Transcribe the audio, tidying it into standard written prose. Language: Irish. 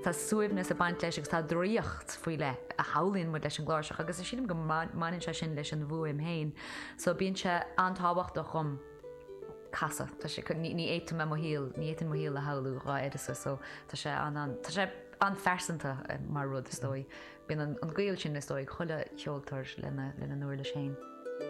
tá suamhnas a baint leis agus tá dríocht faoi le a hálíonn mu leis an gláiseach agus sin go manin se sin leis an bhuaim hain. So bíonn se antáhacht do chum casa Tá sé ní éit me híal ní éan híal a haú rá éidirsa so tá sé an fersanta mar rud is dói. Bíon an gcuil sin is dói chuile cheoltar lena nuair le sé.